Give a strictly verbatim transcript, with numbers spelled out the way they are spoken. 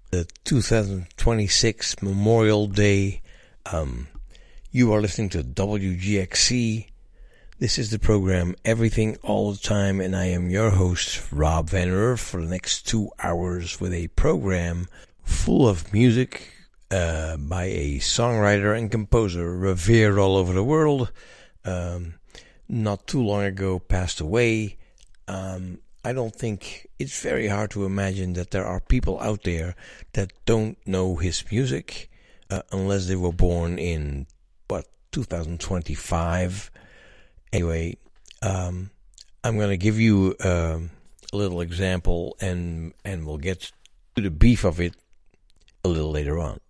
the two thousand twenty-six Memorial Day. Um, you are listening to W G X C. This is the program Everything All the Time, and I am your host, Rob Van Earth, for the next two hours with a program full of music uh, by a songwriter and composer revered all over the world. Um, not too long ago passed away. Um, I don't think it's very hard to imagine that there are people out there that don't know his music uh, unless they were born in, what, two thousand twenty-five. Anyway, um, I'm going to give you uh, a little example and, and we'll get to the beef of it a little later on.